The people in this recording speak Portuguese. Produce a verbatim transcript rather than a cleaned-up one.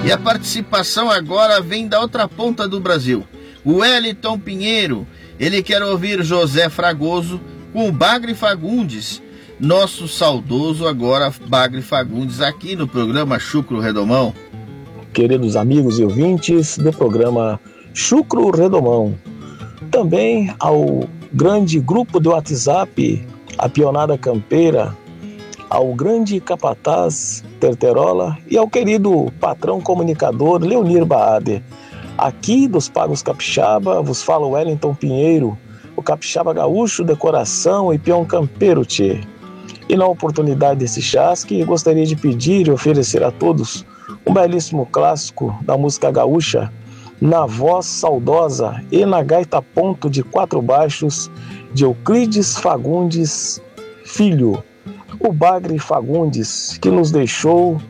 E a participação agora vem da outra ponta do Brasil. O Wellington Pinheiro, ele quer ouvir José Fragoso com o Bagre Fagundes, nosso saudoso agora Bagre Fagundes, aqui no programa Chucro Redomão. Queridos amigos e ouvintes do programa Chucro Redomão, também ao grande grupo do WhatsApp, a Pionada Campeira, ao grande capataz Terterola e ao querido patrão comunicador Leonir Baader. Aqui dos Pagos Capixaba vos fala o Wellington Pinheiro, o capixaba gaúcho de coração e peão campeiro, tchê. E na oportunidade desse chasque, gostaria de pedir e oferecer a todos um belíssimo clássico da música gaúcha, na voz saudosa e na gaita ponto de quatro baixos de Euclides Fagundes Filho, o Bagre Fagundes, que nos deixou